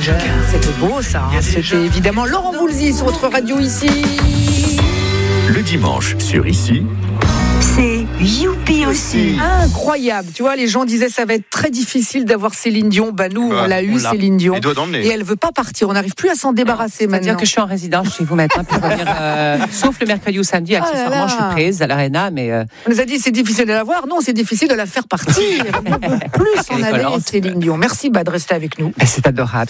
Passenger. C'était beau ça. C'était évidemment Laurent Voulzy sur votre radio ici. Le dimanche sur Ici. C'est Youpi aussi. Incroyable. Tu vois, les gens disaient ça va être très difficile d'avoir Céline Dion. Bah nous, on l'a eu, Céline Dion. Et elle veut pas partir. On n'arrive plus à s'en débarrasser maintenant. C'est-à-dire que je suis en résidence chez vous maintenant. Puis sauf le mercredi ou samedi, accessoirement, je suis prise à l'Arena. Mais on nous a dit c'est difficile de la voir. Non, c'est difficile de la faire partir. On ne veut plus en aller, Céline Dion. Merci de rester avec nous. C'est adorable.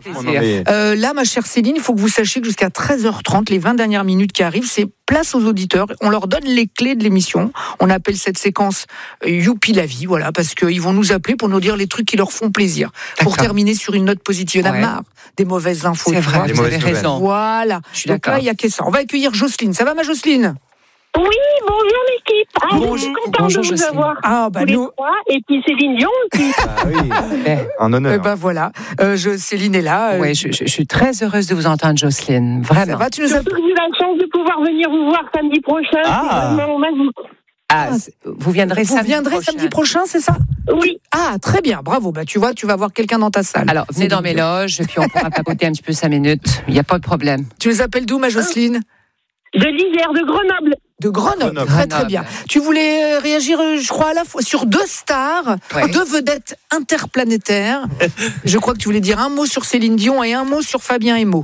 Là, ma chère Céline, il faut que vous sachiez que jusqu'à 13h30, les 20 dernières minutes qui arrivent, c'est place aux auditeurs. On leur donne les clés de l'émission. On appelle cette séquence Youpi la vie, voilà, parce qu'ils vont nous appeler pour nous dire les trucs qui leur font plaisir. D'accord. Pour terminer sur une note positive. Il y en a marre des mauvaises infos. C'est vrai, vous avez raison. Voilà. Je suis donc d'accord. là, il y a que ça. On va accueillir Jocelyne. Ça va, ma Jocelyne? Oui, bonjour l'équipe. Je suis contente de vous avoir. Tous les trois. Et puis Céline Dion aussi. Oui, un honneur. Voilà, Céline est là. Oui, je suis très heureuse de vous entendre, Jocelyne. Vraiment. Ça va, tu nous as... Surtout que j'ai la chance de pouvoir venir vous voir samedi prochain. C'est vraiment magique. Vous viendrez samedi prochain, c'est ça? Oui. Ah, très bien, bravo. Bah, tu vois, tu vas voir quelqu'un dans ta salle. Alors, venez dans mes loges, puis on pourra papoter un petit peu 5 minutes. Il n'y a pas de problème. Tu les appelles d'où, ma Jocelyne? De l'Isère, de Grenoble. De Grenoble. Très bien. Tu voulais réagir, je crois, à la fois sur 2 stars, 2 vedettes interplanétaires. Je crois que tu voulais dire un mot sur Céline Dion et un mot sur Fabien Emo.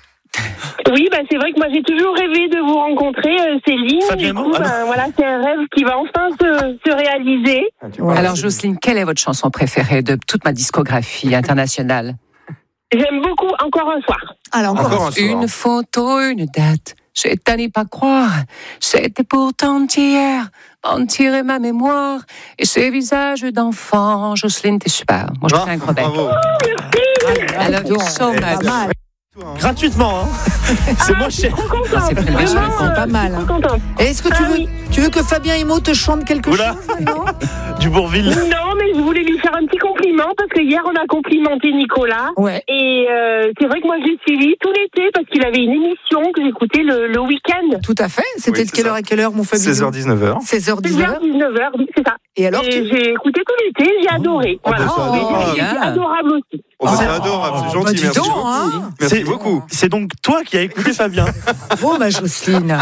Oui, c'est vrai que moi j'ai toujours rêvé de vous rencontrer, Céline. Du coup, voilà, c'est un rêve qui va enfin se réaliser. Alors, Jocelyne, quelle est votre chanson préférée de toute ma discographie internationale? J'aime beaucoup Encore un soir. Alors, encore un soir. Une photo, une date. J'ai à n'y pas croire. C'était pourtant hier. En tirer ma mémoire. Et ces visages d'enfants. Jocelyne, t'es super. Moi, je te fais un gros bec. Oh, merci. I love you so much. Gratuitement, c'est moins cher. C'est pas mal. Et est-ce que tu veux que Fabien Emo te chante quelque chose maintenant? Du Bourville. Non, mais je voulais lui faire un petit compliment parce que hier on a complimenté Nicolas. Ouais. Et c'est vrai que moi j'ai suivi tout l'été parce qu'il avait une émission que j'écoutais le week-end. Tout à fait. C'était de quelle heure à quelle heure, mon Fabien? 16h-19h. 16h-19h, oui, c'est ça. Et alors j'ai écouté tout l'été, j'ai adoré. Voilà. C'est adorable aussi. C'est adorable, c'est gentil, merci beaucoup. Merci beaucoup. C'est donc toi qui as écouté Fabien. Bravo, ma Jocelyne.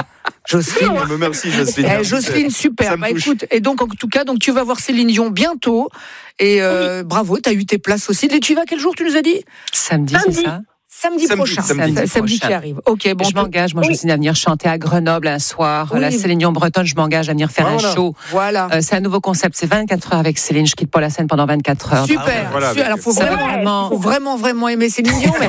Merci, Jocelyne. Jocelyne, super. Écoute, et donc, en tout cas, tu vas voir Céline Dion bientôt. Et bravo, tu as eu tes places aussi. Et tu y vas quel jour, tu nous as dit? Samedi, c'est ça? Samedi prochain. Samedi qui arrive. Ok, bon. Je m'engage, moi, Jocelyne, à venir chanter à Grenoble un soir. La Céline Dion bretonne, je m'engage à venir faire un show. Voilà. C'est un nouveau concept. C'est 24 heures avec Céline. Je quitte pas la scène pendant 24 heures. Super. Alors, faut vraiment aimer Céline Dion.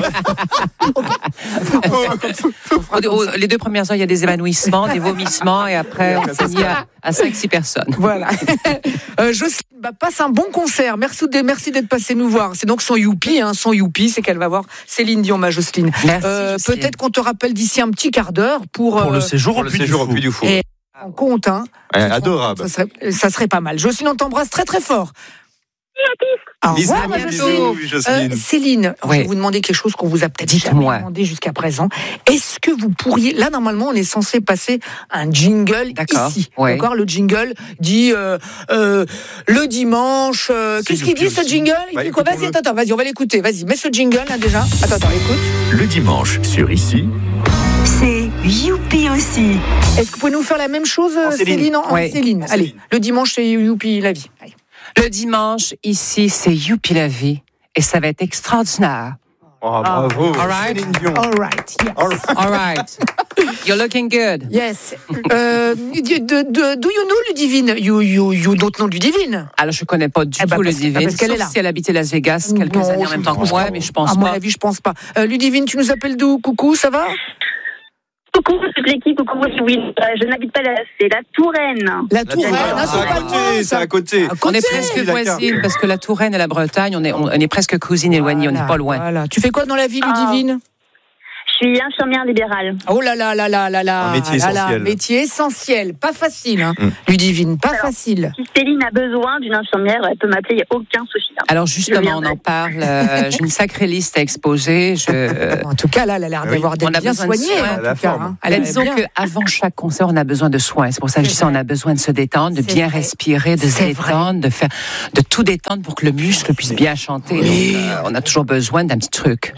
Les 2 premières heures, il y a des évanouissements, des vomissements, et après, on finit à 5-6 personnes. Voilà. Jocelyne, passe un bon concert. Merci d'être passé nous voir. C'est donc son Youpi, son Youpi, c'est qu'elle va voir Céline Dion, ma Jocelyne. Merci, peut-être qu'on te rappelle d'ici un petit quart d'heure pour le séjour au Puy du Fou. Et on compte, adorable. Ça serait pas mal. Jocelyne, on t'embrasse très très fort. Au revoir, Jocelyne. Céline, je vais vous demander quelque chose qu'on vous a peut-être jamais demandé jusqu'à présent. Est-ce que vous pourriez... Là, normalement, on est censé passer un jingle ici. D'accord, le jingle dit le dimanche... Qu'est-ce qu'il dit, ce jingle? Il dit quoi? Vas-y, on va l'écouter. Vas-y, mets ce jingle, là, déjà. Attends, écoute. Le dimanche sur Ici. C'est Youpi aussi. Est-ce que vous pouvez nous faire la même chose, Céline? Céline. Allez, le dimanche, c'est Youpi la vie. Allez. Le dimanche, ici, c'est Youpi la vie. Et ça va être extraordinaire. Oh, bravo. All right. Céline Dion. All right. Yes. All right. You're looking good. Yes. Do you know Ludivine? You don't know Ludivine? Alors, je connais pas du tout Ludivine. Parce qu'elle est là. Si elle habitait Las Vegas quelques années en même temps que moi, mais je pense pas. À mon avis, je pense pas. Ludivine, tu nous appelles d'où? Coucou, ça va? Coucou toute l'équipe, coucou oui, je n'habite pas là, c'est la Touraine. La Touraine, c'est à côté. On est presque voisines parce que la Touraine et la Bretagne, on est presque cousines éloignées, on n'est pas loin. Voilà. Tu fais quoi dans la vie, Ludivine? Je suis infirmière libérale. Oh là là là là là là. Un métier essentiel. Métier essentiel. Pas facile, hein. Ludivine, pas facile. Si Céline a besoin d'une infirmière, elle peut m'appeler, il n'y a aucun souci. Alors justement, on en parle. J'ai une sacrée liste à exposer. En tout cas, là, elle a l'air d'avoir d'être bien soignée. Disons qu'avant chaque concert, on a besoin de soins. C'est pour ça que je dis on a besoin de se détendre, de bien respirer, de se détendre, de tout détendre pour que le muscle puisse bien chanter. Donc, on a toujours besoin d'un petit truc.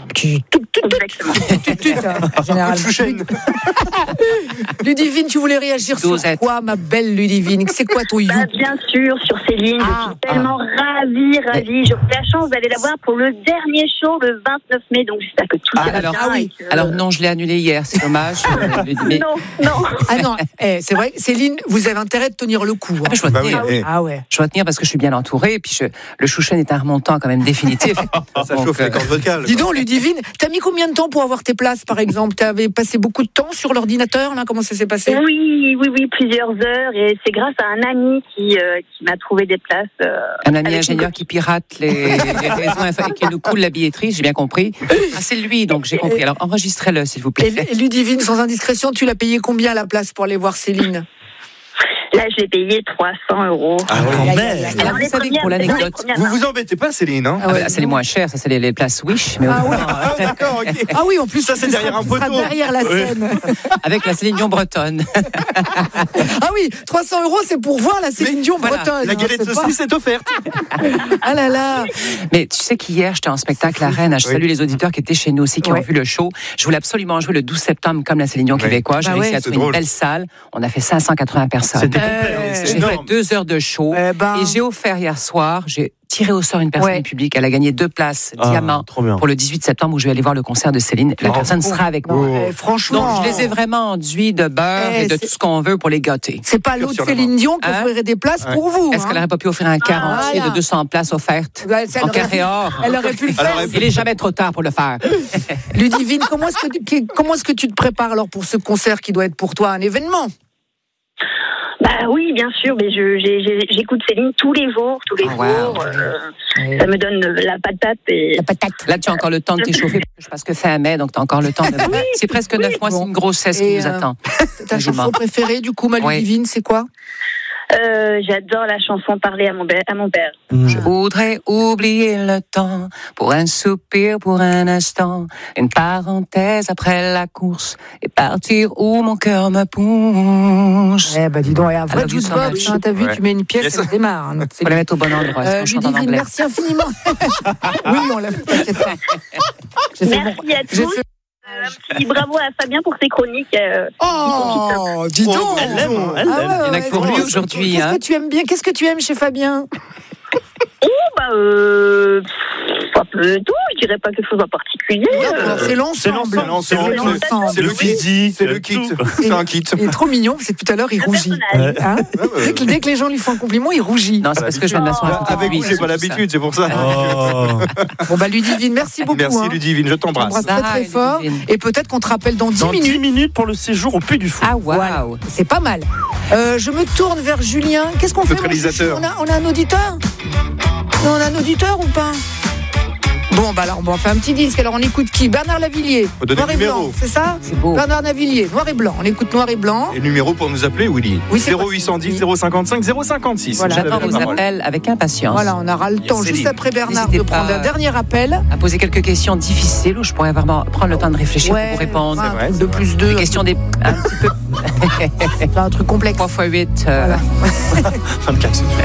Ludivine, tu voulais réagir sur quoi, ma belle Ludivine? C'est quoi ton you? Bien sûr, sur Céline. Je suis tellement ravie. J'ai eu la chance d'aller la voir pour le dernier show le 29 mai, donc j'espère que tout ira bien. Alors non, je l'ai annulé hier, c'est dommage. Non. Ah non, c'est vrai, Céline, vous avez intérêt de tenir le coup. Je dois tenir. Je dois tenir parce que je suis bien entourée, et puis le Chouchen est un remontant quand même définitif. Ça chauffe les cordes vocales. Dis donc, Ludivine, t'as mis combien de temps pour avoir tes places, par exemple? T'avais passé beaucoup de temps sur l'ordinateur, là? Comment ça s'est passé? Oui, plusieurs heures, et c'est grâce à un ami qui m'a trouvé des places. Un ami ingénieur qui pirate les réseaux et qui nous coule la billetterie, j'ai bien compris. C'est lui, donc j'ai compris. Alors enregistrez-le, s'il vous plaît. Et Ludivine, sans indiscrétion, tu l'as payé combien la place pour aller voir Céline? Là, je l'ai payé 300 €. Alors, vous savez, pour l'anecdote, vous vous embêtez pas, Céline, hein? C'est les moins chers, ça c'est les places Wish. Mais d'accord, ok. Ah oui, en plus, ça c'est derrière un poteau. Derrière la scène. Avec la Céline Dion bretonne. Ah oui, 300 €, c'est pour voir la Céline Dion bretonne. La galette de saucisse est offerte. Ah là là. Mais tu sais qu'hier, j'étais en spectacle à Rennes. Je salue les auditeurs qui étaient chez nous aussi, qui ont vu le show. Je voulais absolument jouer le 12 septembre comme la Céline Dion québécois. J'ai réussi à trouver une belle salle. On a fait 580 personnes. J'ai fait 2 heures de show et j'ai offert hier soir, j'ai tiré au sort une personne du public. Elle a gagné 2 places diamant pour le 18 septembre où je vais aller voir le concert de Céline. La personne sera avec moi. Franchement. Donc je les ai vraiment enduits de beurre et de tout ce qu'on veut pour les gâter. C'est pas l'autre Céline Dion qui offrirait des places pour vous. Est-ce qu'elle n'aurait pas pu offrir un quart entier de 200 places offertes en carré or? Elle aurait pu le faire. Il n'est jamais trop tard pour le faire. Ludivine, comment est-ce que tu te prépares alors pour ce concert qui doit être pour toi un événement? Oui, bien sûr, mais j'écoute Céline tous les jours. Ça me donne la patate. Là, tu as encore le temps de t'échauffer parce que fin mai, donc tu as encore le temps de... C'est presque 9 mois, c'est une grossesse qui nous attend. Ta chanson préférée, du coup, ma Ludivine, c'est quoi? J'adore la chanson Parler à mon père. Je voudrais oublier le temps pour un soupir, pour un instant, une parenthèse après la course et partir où mon cœur me pousse. Dis donc, un vrai jukebox, t'as vu, tu mets une pièce, ça démarre. Faut la mettre au bon endroit. Ludivine, merci infiniment. Oui, on l'a fait, t'inquiète pas. Merci à tous. Un petit bravo à Fabien pour ses chroniques. Dis donc. Elle l'aime. Il y en a que pour lui aujourd'hui. Qu'est-ce que tu aimes bien? Qu'est-ce que tu aimes chez Fabien? Un peu tout, je dirais pas quelque chose en particulier. C'est l'ensemble. C'est le kit. C'est le kit. C'est un kit. Il est trop mignon, c'est tout à l'heure, il rougit. Dès que les gens lui font un compliment, il rougit. Non, c'est parce que je viens de m'asseoir à côté de lui. Avec vous, j'ai pas l'habitude, c'est pour ça. Bon, Ludivine, merci beaucoup. Merci Ludivine, je t'embrasse. Très très fort. Et peut-être qu'on te rappelle dans 10 minutes. 10 minutes pour le séjour au Puy du Fou. Ah, waouh. C'est pas mal. Je me tourne vers Julien. Qu'est-ce qu'on fait? On a un auditeur? On a un auditeur ou pas? Bon, alors on fait un petit disque. Alors on écoute qui? Bernard Lavillier. Noir et blanc, c'est ça? C'est beau. Bernard Lavillier, noir et blanc. On écoute noir et blanc. Et le numéro pour nous appeler, Willy? 0810 055 056. Voilà. J'attends vos appels avec impatience. Voilà, on aura le temps juste après Bernard de prendre un dernier appel. À poser quelques questions difficiles où je pourrais vraiment prendre le temps de réfléchir pour vous répondre. C'est vrai. 2 plus 2. Des questions un petit peu. C'est un truc complexe. 3 x 8. 24.